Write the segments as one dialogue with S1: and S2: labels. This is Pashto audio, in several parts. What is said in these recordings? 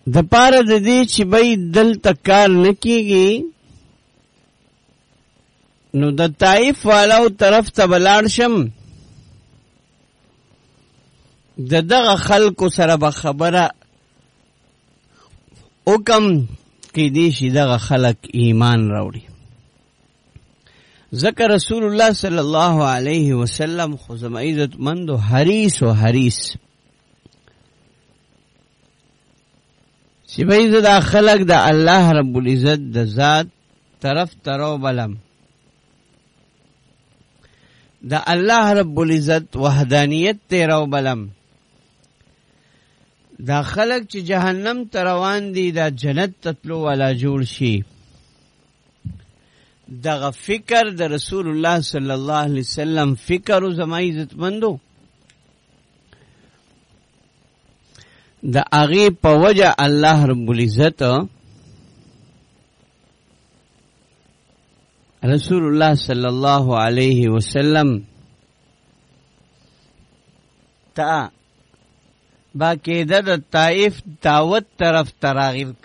S1: د پاره د دې چې بې دلته کار نه کیږي نو د طائف والاو طرف ته بلاړ شم دغه خلکو سره به خبره وکم کې دې شي دغه خلک ایمان راوړي ذکر رسول الله صلی الله علیه وسلم خو زما عزت مندو حریص و حریص چې به دا خلق د الله رب العزت د ذات طرف ترو بلم د الله رب العزت وحدانیت تیرو بلم دا خلق چې جهنم تروان دي دا جنت تطلو ولا جوړ شي دغه فکر د رسول الله صلی الله علیه وسلم فکر او زما عزت مندو د هغه په وجه الله رب العزت رسول الله صلی الله علیه وسلم تا باقاعده د طائف دعوت طرف تراغیب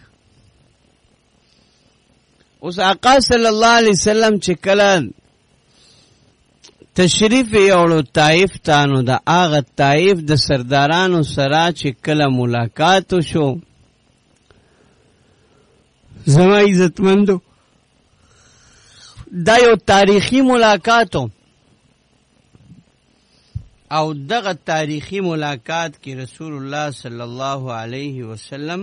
S1: اوس آقا صلی الله علیه وسلم چې کله تشریف یوړو طائف تانو د هغه طائف د سردارانو سره چې کله ملاقات شو زما عزتمندو دا یو تاریخی ملاقاتو او دغه تاریخی ملاقات کې رسول الله صلی الله علیه وسلم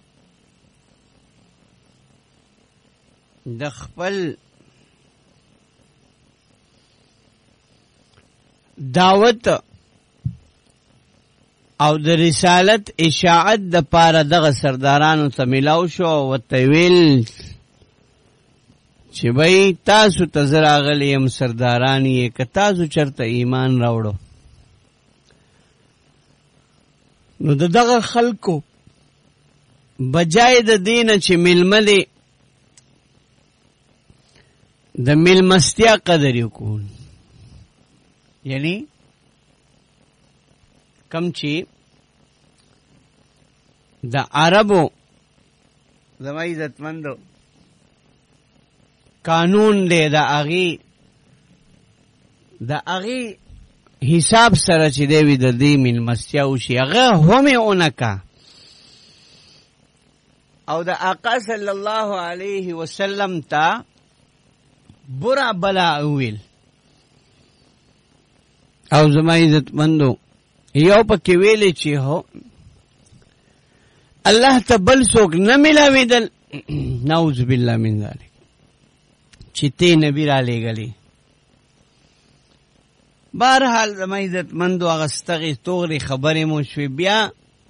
S1: د خپل دعوت او د رسالت اشاعت د پاره دغه سردارانو ته ملاو شو او تویل چې بای تاسو ته زراغلی ام سردارانی ک تاسو چرته ایمان راوړو نو دغه خلکو بجای د دینه چې ململه د ملمستیا قدر یکون یعنی کم چې د عربو زما عزتمندو قانون دی د اغي حساب سره چې دی د دې ملمستیا وشي هغه هم اونکا او د آقا صلی الله علیه وسلم تا برا بلا اویل او زما عزت مندو یو پکې ویلې چې هو الله ته بل څوک نه ملاویدل نعوذ بالله من ذلک چې ته نبی را لېږلی بهرحال زما عزت مندو هغه ستغې توغرې خبرې مو شوې بیا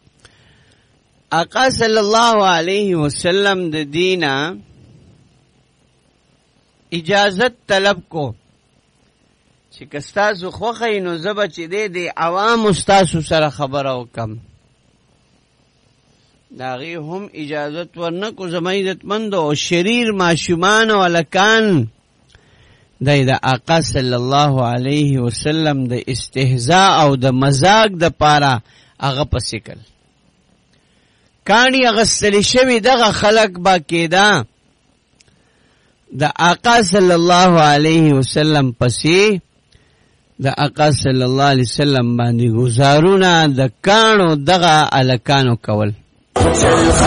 S1: آقا صلی الله علیه وسلم د دینه اجازت طلب کو چې کستاسو خوخی نو زبا چې دی عوام استاسو سره خبره وکم داغی هم اجازت ورنکو زما عزتمندو او شریر معشومان و الکان دی د آقا صلی الله علیه وسلم د استهزاء او د مزاق د پاره هغه پسیکل کانی اغسلی شوی دغه خلق با کېدا د آقا صلی الله علیه وسلم پسی د آقا صلی الله علیه وسلم باندې گزارونه د کانو دغه الکانو کول